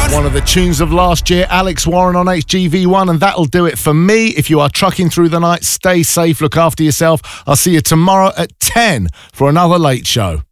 One of the tunes of last year, Alex Warren on HGV1, and that'll do it for me. If you are trucking through the night, stay safe, look after yourself. I'll see you tomorrow at 10 for another Late Show.